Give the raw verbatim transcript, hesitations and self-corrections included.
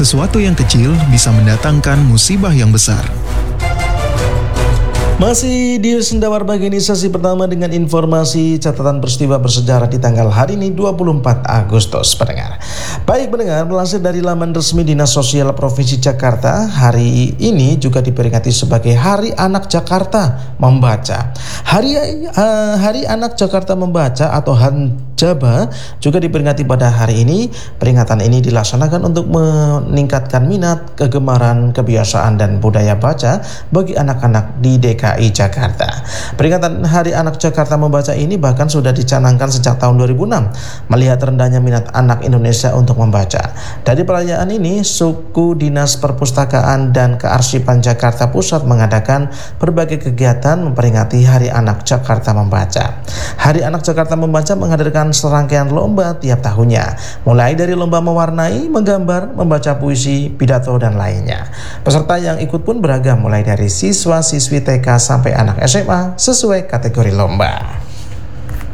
sesuatu yang kecil bisa mendatangkan musibah yang besar. Masih di Sendawar Pagi ini sesi pertama dengan informasi catatan peristiwa bersejarah di tanggal hari ini dua puluh empat Agustus, pendengar. Baik pendengar, melansir dari laman resmi Dinas Sosial Provinsi Jakarta, hari ini juga diperingati sebagai Hari Anak Jakarta Membaca. Hari uh, Hari Anak Jakarta Membaca atau Hanjaba juga diperingati pada hari ini. Peringatan ini dilaksanakan untuk meningkatkan minat, kegemaran, kebiasaan dan budaya baca bagi anak-anak di D K I Jakarta. Peringatan Hari Anak Jakarta Membaca ini bahkan sudah dicanangkan sejak tahun dua ribu enam, melihat rendahnya minat anak Indonesia untuk membaca. Dari perayaan ini, Suku Dinas Perpustakaan dan Kearsipan Jakarta Pusat mengadakan berbagai kegiatan memperingati Hari Anak Jakarta Membaca. Hari Anak Jakarta Membaca menghadirkan serangkaian lomba tiap tahunnya, mulai dari lomba mewarnai, menggambar, membaca puisi, pidato, dan lainnya. Peserta yang ikut pun beragam, mulai dari siswa-siswi T K sampai anak S M A sesuai kategori lomba.